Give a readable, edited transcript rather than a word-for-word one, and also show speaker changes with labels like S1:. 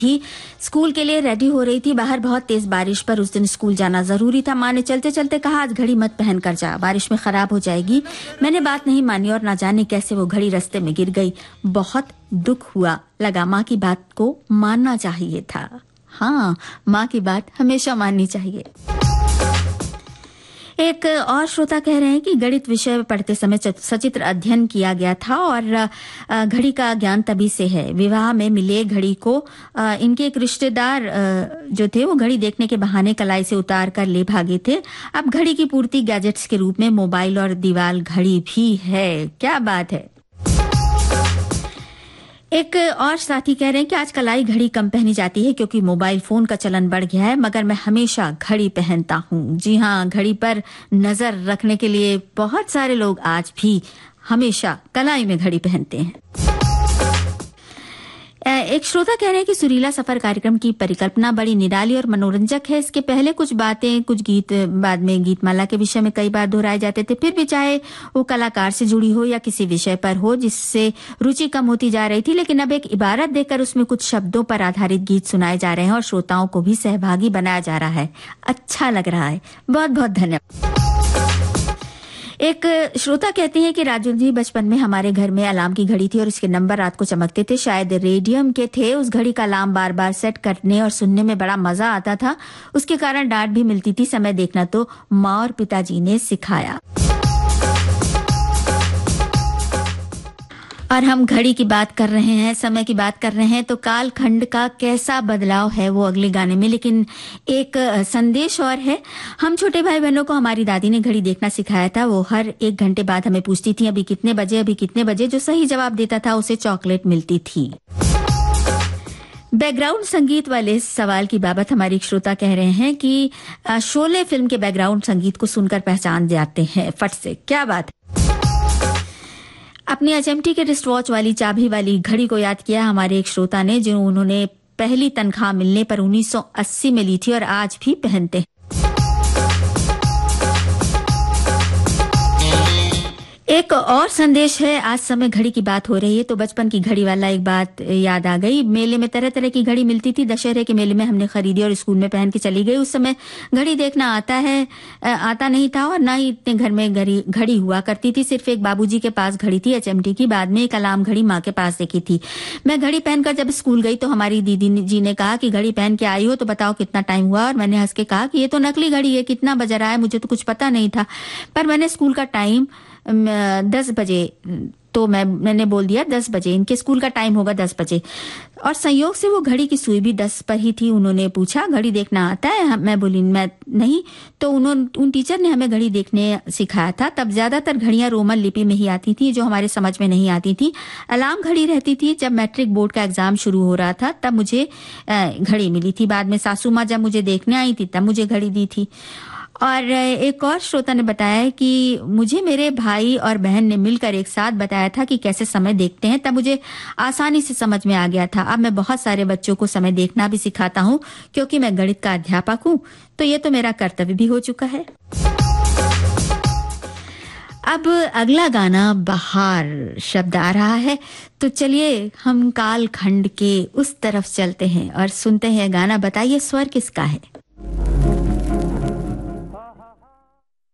S1: थी, स्कूल के लिए रेडी हो रही थी। बाहर बहुत तेज बारिश, पर उस दिन स्कूल जाना जरूरी था। माँ ने चलते चलते कहा, आज घड़ी मत पहन कर जा, बारिश में खराब हो जाएगी। मैंने बात नहीं मानी और ना जाने कैसे वो घड़ी रास्ते में गिर गई। बहुत दुख हुआ, लगा माँ की बात को मानना चाहिए था। हाँ, माँ की बात हमेशा माननी चाहिए। एक और श्रोता कह रहे हैं कि गणित विषय पढ़ते समय सचित्र अध्ययन किया गया था और घड़ी का ज्ञान तभी से है। विवाह में मिले घड़ी को इनके एक रिश्तेदार जो थे वो घड़ी देखने के बहाने कलाई से उतार कर ले भागे थे। अब घड़ी की पूर्ति गैजेट्स के रूप में मोबाइल और दीवार घड़ी भी है। क्या बात है। एक और साथी कह रहे हैं कि आज कलाई घड़ी कम पहनी जाती है क्योंकि मोबाइल फोन का चलन बढ़ गया है, मगर मैं हमेशा घड़ी पहनता हूँ। जी हाँ, घड़ी पर नजर रखने के लिए बहुत सारे लोग आज भी हमेशा कलाई में घड़ी पहनते हैं। एक श्रोता कह रहे हैं कि सुरीला सफर कार्यक्रम की परिकल्पना बड़ी निराली और मनोरंजक है। इसके पहले कुछ बातें, कुछ गीत बाद में गीतमाला के विषय में कई बार दोहराए जाते थे, फिर भी चाहे वो कलाकार से जुड़ी हो या किसी विषय पर हो जिससे रुचि कम होती जा रही थी। लेकिन अब एक इबारत देकर उसमें कुछ शब्दों पर आधारित गीत सुनाए जा रहे हैं और श्रोताओं को भी सहभागी बनाया जा रहा है। अच्छा लग रहा है, बहुत बहुत धन्यवाद। एक श्रोता कहते हैं कि राजू जी, बचपन में हमारे घर में अलार्म की घड़ी थी और इसके नंबर रात को चमकते थे, शायद रेडियम के थे। उस घड़ी का अलार्म बार बार सेट करने और सुनने में बड़ा मजा आता था। उसके कारण डांट भी मिलती थी। समय देखना तो माँ और पिताजी ने सिखाया। और हम घड़ी की बात कर रहे हैं, समय की बात कर रहे हैं, तो कालखंड का कैसा बदलाव है वो अगले गाने में। लेकिन एक संदेश और है। हम छोटे भाई बहनों को हमारी दादी ने घड़ी देखना सिखाया था। वो हर 1 घंटे बाद हमें पूछती थी, अभी कितने बजे, अभी कितने बजे। जो सही जवाब देता था उसे चॉकलेट मिलती थी। बैकग्राउंड संगीत वाले सवाल की बाबत हमारी एक श्रोता कह रहे हैं कि शोले फिल्म के बैकग्राउंड संगीत को सुनकर पहचान जाते हैं फट से। क्या बात है। अपनी HMT के रिस्ट वॉच वाली चाबी वाली घड़ी को याद किया हमारे एक श्रोता ने, जो उन्होंने पहली तनख्वाह मिलने पर 1980 में ली थी और आज भी पहनते हैं। एक और संदेश है। आज समय घड़ी की बात हो रही है तो बचपन की घड़ी वाला एक बात याद आ गई। मेले में तरह तरह की घड़ी मिलती थी। दशहरे के मेले में हमने खरीदी और स्कूल में पहन के चली गई। उस समय घड़ी देखना आता नहीं था और ना ही इतने घर में घड़ी हुआ करती थी। सिर्फ एक बाबूजी के पास घड़ी थी HMT की। बाद में एक अलार्म घड़ी माँ के पास देखी थी। मैं घड़ी पहनकर जब स्कूल गई तो हमारी दीदी जी ने कहा कि घड़ी पहन के आई हो तो बताओ कितना टाइम हुआ। और मैंने हंस के कहा कि ये तो नकली घड़ी है, कितना बज रहा है, मुझे तो कुछ पता नहीं था। पर मैंने स्कूल का टाइम 10 बजे तो मैंने बोल दिया 10 बजे, इनके स्कूल का टाइम होगा 10 बजे। और संयोग से वो घड़ी की सुई भी 10 पर ही थी। उन्होंने पूछा, घड़ी देखना आता है? मैं बोली, मैं नहीं। तो उन टीचर ने हमें घड़ी देखने सिखाया था। तब ज्यादातर घड़ियां रोमन लिपि में ही आती थी, जो हमारे समझ में नहीं आती थी। अलार्म घड़ी रहती थी। जब मैट्रिक बोर्ड का एग्जाम शुरू हो रहा था तब मुझे घड़ी मिली थी। बाद में सासू माँ जब मुझे देखने आई थी तब मुझे घड़ी दी थी। और एक और श्रोता ने बताया कि मुझे मेरे भाई और बहन ने मिलकर एक साथ बताया था कि कैसे समय देखते हैं, तब मुझे आसानी से समझ में आ गया था। अब मैं बहुत सारे बच्चों को समय देखना भी सिखाता हूँ क्योंकि मैं गणित का अध्यापक हूँ, तो ये तो मेरा कर्तव्य भी हो चुका है। अब अगला गाना बहार शब्द आ रहा है, तो चलिए हम कालखंड के उस तरफ चलते हैं और सुनते हैं गाना। बताइए स्वर किसका है।